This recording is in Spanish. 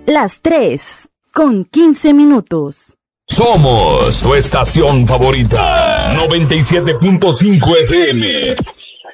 Las 3:15. Somos tu estación favorita, 97.5 FM.